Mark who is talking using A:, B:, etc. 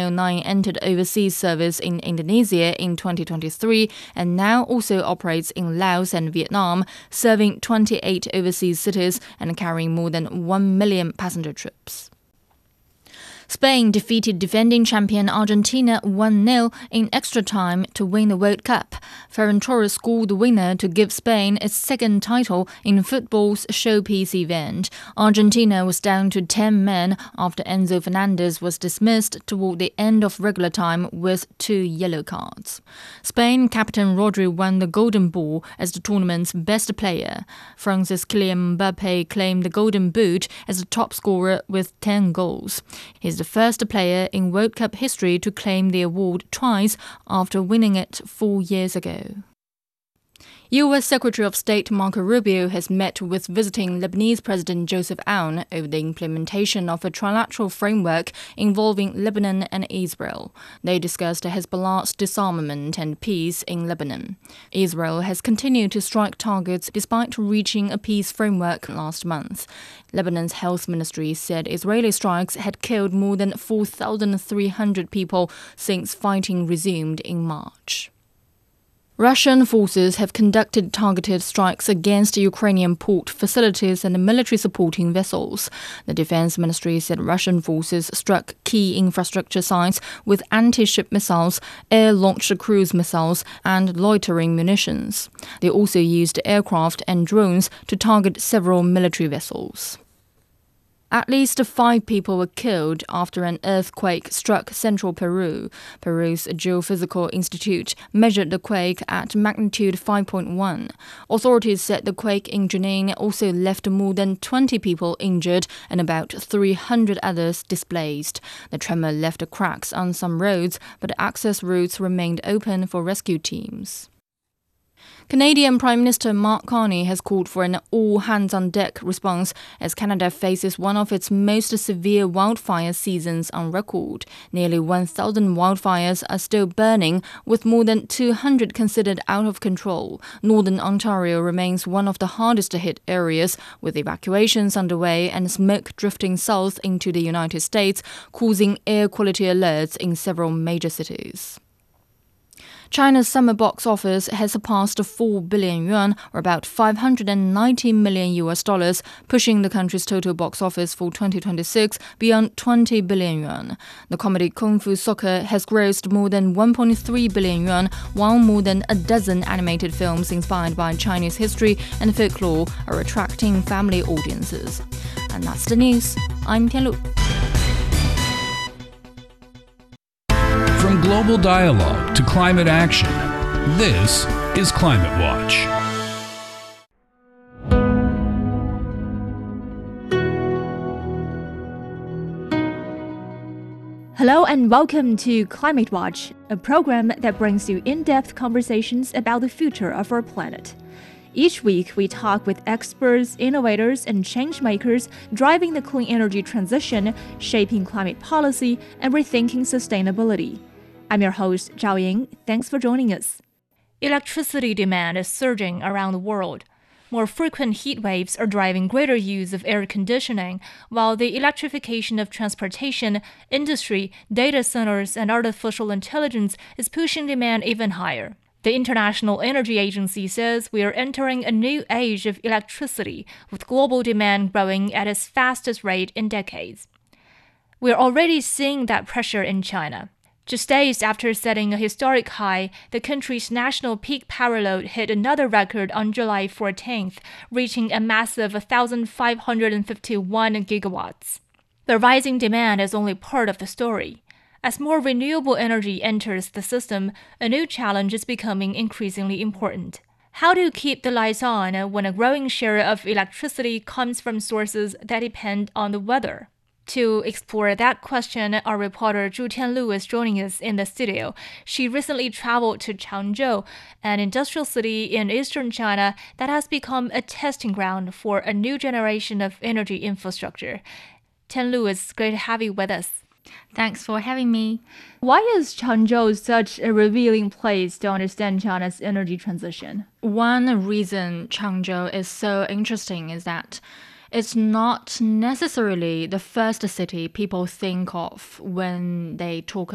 A: 109 entered overseas service in Indonesia in 2023 and now also operates in Laos and Vietnam, serving 28 overseas cities and carrying more than 1 million passenger trips. Spain defeated defending champion Argentina 1-0 in extra time to win the World Cup. Ferran Torres scored the winner to give Spain its second title in football's showpiece event. Argentina was down to 10 men after Enzo Fernandez was dismissed toward the end of regular time with 2 yellow cards. Spain captain Rodri won the Golden Ball as the tournament's best player. France's Kylian Mbappé claimed the Golden Boot as the top scorer with 10 goals. He's the first player in World Cup history to claim the award twice after winning it 4 years ago. U.S. Secretary of State Marco Rubio has met with visiting Lebanese President Joseph Aoun over the implementation of a trilateral framework involving Lebanon and Israel. They discussed Hezbollah's disarmament and peace in Lebanon. Israel has continued to strike targets despite reaching a peace framework last month. Lebanon's health ministry said Israeli strikes had killed more than 4,300 people since fighting resumed in March. Russian forces have conducted targeted strikes against Ukrainian port facilities and military supporting vessels. The defense ministry said Russian forces struck key infrastructure sites with anti-ship missiles, air-launched cruise missiles, and loitering munitions. They also used aircraft and drones to target several military vessels. At least 5 people were killed after an earthquake struck central Peru. Peru's Geophysical Institute measured the quake at magnitude 5.1. Authorities said the quake in Junín also left more than 20 people injured and about 300 others displaced. The tremor left cracks on some roads, but access routes remained open for rescue teams. Canadian Prime Minister Mark Carney has called for an all-hands-on-deck response as Canada faces one of its most severe wildfire seasons on record. Nearly 1,000 wildfires are still burning, with more than 200 considered out of control. Northern Ontario remains one of the hardest-hit areas, with evacuations underway and smoke drifting south into the United States, causing air quality alerts in several major cities. China's summer box office has surpassed 4 billion yuan, or about $590 million, pushing the country's total box office for 2026 beyond 20 billion yuan. The comedy Kung Fu Soccer has grossed more than 1.3 billion yuan, while more than a dozen animated films inspired by Chinese history and folklore are attracting family audiences. And that's the news. I'm Tianlu.
B: From global dialogue to climate action, this is Climate Watch.
C: Hello and welcome to Climate Watch, a program that brings you in-depth conversations about the future of our planet. Each week, we talk with experts, innovators, and change-makers driving the clean energy transition, shaping climate policy, and rethinking sustainability. I'm your host, Zhao Ying. Thanks for joining us. Electricity demand is surging around the world. More frequent heat waves are driving greater use of air conditioning, while the electrification of transportation, industry, data centers, and artificial intelligence is pushing demand even higher. The International Energy Agency says we are entering a new age of electricity, with global demand growing at its fastest rate in decades. We are already seeing that pressure in China. Just days after setting a historic high, the country's national peak power load hit another record on July 14th, reaching a massive 1,551 gigawatts. The rising demand is only part of the story. As more renewable energy enters the system, a new challenge is becoming increasingly important. How to keep the lights on when a growing share of electricity comes from sources that depend on the weather? To explore that question, our reporter Zhu Tianlu is joining us in the studio. She recently traveled to Changzhou, an industrial city in eastern China that has become a testing ground for a new generation of energy infrastructure. Tianlu, it's great to have you with us.
A: Thanks for having me.
C: Why is Changzhou such a revealing place to understand China's energy transition?
A: One reason Changzhou is so interesting is that it's not necessarily the first city people think of when they talk